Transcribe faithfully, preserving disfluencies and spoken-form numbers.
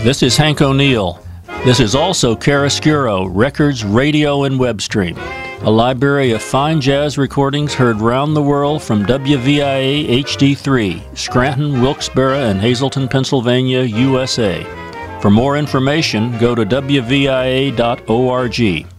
This is Hank O'Neill. This is also Chiaroscuro, Records, Radio, and Web Stream, a library of fine jazz recordings heard round the world from W V I A H D three, Scranton, Wilkes-Barre, and Hazleton, Pennsylvania, U S A. For more information, go to W V I A dot org.